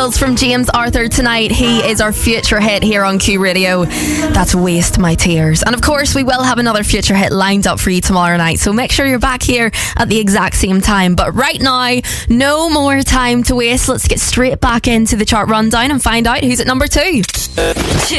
Angels from James Arthur tonight. He is our future hit here on Q Radio. That's Waste My Tears. And of course, we will have another future hit lined up for you tomorrow night. So make sure you're back here at the exact same time. But right now, no more time to waste. Let's get straight back into the chart rundown and find out who's at number 2.